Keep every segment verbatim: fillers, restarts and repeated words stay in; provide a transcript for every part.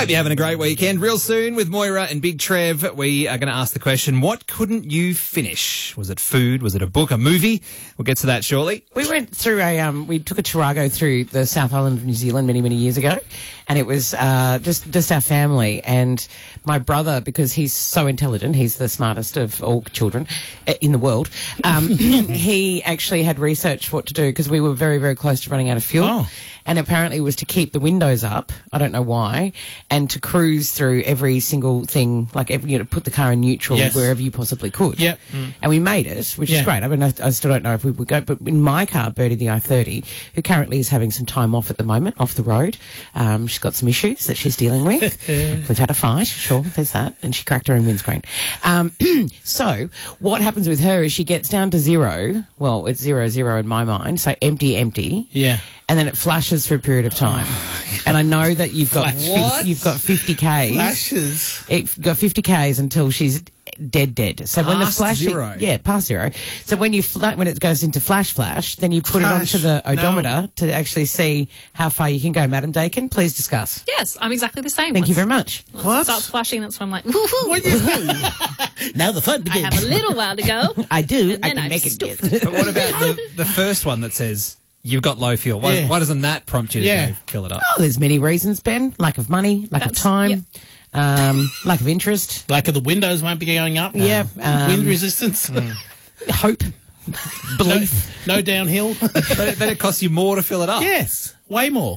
Hope you're having a great weekend. Real soon with Moira and Big Trev, we are going to ask the question, what couldn't you finish? Was it food? Was it a book, a movie? We'll get to that shortly. We went through a, um, we took a Tarago through the South Island of New Zealand many, many years ago. And it was uh, just, just our family. And my brother, because he's so intelligent, he's the smartest of all children uh, in the world, um, he actually had researched what to do because we were very, very close to running out of fuel. Oh. And apparently it was to keep the windows up, I don't know why, and to cruise through every single thing, like every, you know, put the car in neutral Yes. wherever you possibly could. Yep. Mm. And we made it, which Yeah. is great. I mean, I, I still don't know if we would go, but in my car, Bertie the I thirty, who currently is having some time off at the moment, off the road, um, she's got some issues that she's dealing with. We've had a fight, sure, there's that, and she cracked her own windscreen. Um, so what happens with her is she gets down to zero, well, it's zero, zero in my mind, so empty, empty. Yeah. And then it flashes for a period of time. And I know that you've got What? you've got fifty Ks. Flashes. It's got fifty Ks until she's dead, dead. So when the Past flashing, zero? yeah, past zero. So when you fla- when it goes into flash, flash, then you put Flash. it onto the odometer No. to actually see how far you can go. Madam Dakin, please discuss. Yes, I'm exactly the same. Thank you Once- very much. once What? it starts flashing, that's when I'm like, woohoo, What is Now the fun I begins. have a little while to go. I do. And I then can I'm make it. stupid. Yes. But what about the, the first one that says you've got low fuel? Why, Yeah. why doesn't that prompt you to Yeah. go fill it up? Oh, there's many reasons, Ben. Lack of money, lack of That's- time, um, lack of interest. Like the windows won't be going up. Yeah, um, Wind resistance. Hope, no, belief. no downhill. but, it, but it costs you more to fill it up. Yes, way more.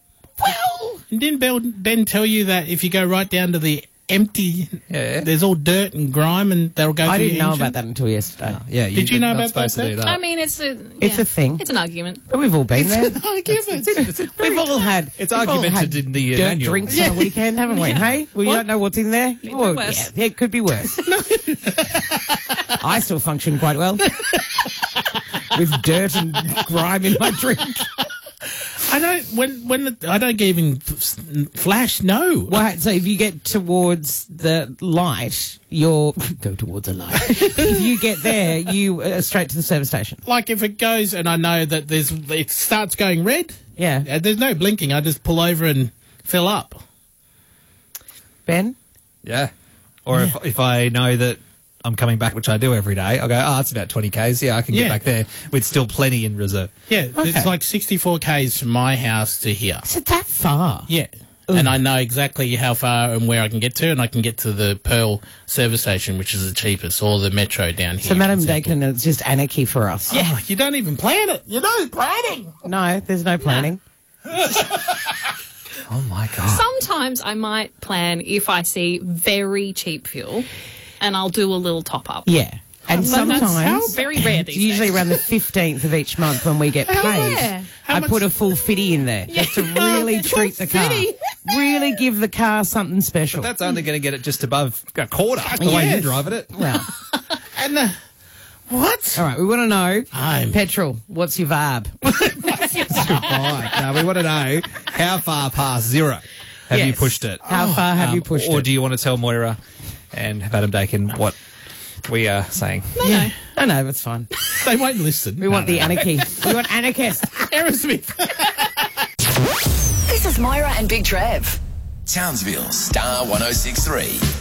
Well, And didn't Ben, Ben tell you that if you go right down to the empty, Yeah. there's all dirt and grime and they'll go I through didn't your know engine? about that until yesterday. Yeah, Did you know you're not about supposed that, to do that. I mean, it's a It's yeah, a thing. It's an argument. But we've all been there. Argument. We've all had. It's we've all argumented had in the, uh, dirt manual. drinks on a weekend, haven't we? Hey, well, you What? don't know what's in there. Well, worse. yeah, it could be worse. I still function quite well with dirt and grime in my drink. I don't. When when the, I don't even f- flash. No. Well, so if you get towards the light, you're go towards the light. If you get there, you uh, straight to the service station. Like if it goes and I know that there's it starts going red. Yeah, uh, There's no blinking. I just pull over and fill up. Ben. Yeah. Or If, if I know that I'm coming back, which I do every day, I'll go, oh, it's about twenty Ks. Yeah, I can Yeah. get back there with still plenty in reserve. Yeah, Okay. it's like sixty-four Ks from my house to here. Is it that far? Yeah. And I know exactly how far and where I can get to, and I can get to the Pearl service station, which is the cheapest, or the Metro down here. So, Madam in Southport. Dakin, it's just anarchy for us. Yeah, you don't even plan it. You're not planning. No, there's no planning. Oh, my God. Sometimes I might plan if I see very cheap fuel, and I'll do a little top up. Yeah. And But that's sometimes, very rare it's these usually days. around the fifteenth of each month when we get paid, yeah. I put a full fitty in there just to really treat the car. Really give the car something special. That's only going to get it just above a quarter, the way Yes. you drive it. Well, And the, what? all right, we want to know, I'm- petrol, what's your V A B? Right. Now, we want to know how far past zero have you Yes. pushed it? How far have Um, you pushed Or it? do you want to tell Moira and Madam Dakin what we are saying? Yeah. I know, that's fine. They won't listen. We want the anarchy. We want anarchists. Aerosmith. This is Moira and Big Trev. Townsville Star one oh six three.